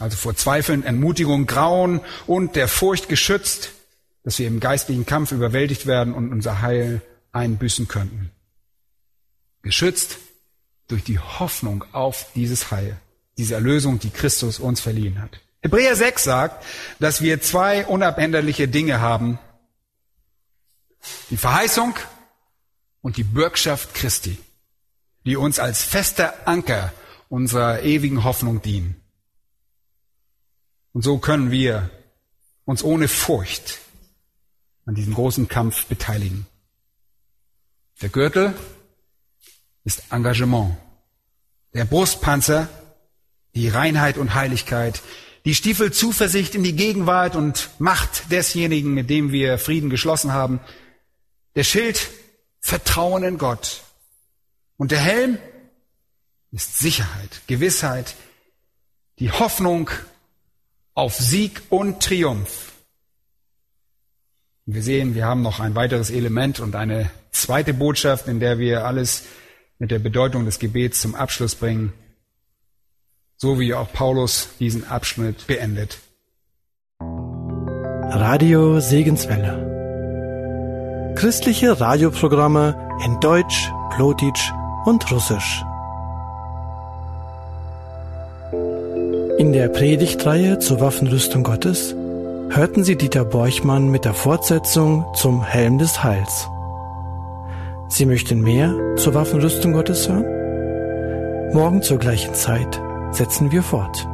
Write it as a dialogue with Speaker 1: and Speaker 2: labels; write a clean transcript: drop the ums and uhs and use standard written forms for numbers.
Speaker 1: also vor Zweifeln, Entmutigung, Grauen und der Furcht geschützt, dass wir im geistlichen Kampf überwältigt werden und unser Heil einbüßen könnten. Geschützt durch die Hoffnung auf dieses Heil, diese Erlösung, die Christus uns verliehen hat. Hebräer 6 sagt, dass wir zwei unabänderliche Dinge haben. Die Verheißung und die Bürgschaft Christi, die uns als fester Anker unserer ewigen Hoffnung dienen. Und so können wir uns ohne Furcht an diesem großen Kampf beteiligen. Der Gürtel ist Engagement. Der Brustpanzer, die Reinheit und Heiligkeit. Die Stiefel Zuversicht in die Gegenwart und Macht desjenigen, mit dem wir Frieden geschlossen haben. Der Schild Vertrauen in Gott. Und der Helm ist Sicherheit, Gewissheit, die Hoffnung auf Sieg und Triumph. Und wir sehen, wir haben noch ein weiteres Element und eine zweite Botschaft, in der wir alles mit der Bedeutung des Gebets zum Abschluss bringen, so wie auch Paulus diesen Abschnitt beendet.
Speaker 2: Radio Segenswelle. Christliche Radioprogramme in Deutsch, Plotitsch und Russisch. In der Predigtreihe zur Waffenrüstung Gottes hörten Sie Dieter Borchmann mit der Fortsetzung zum Helm des Heils. Sie möchten mehr zur Waffenrüstung Gottes hören? Morgen zur gleichen Zeit setzen wir fort.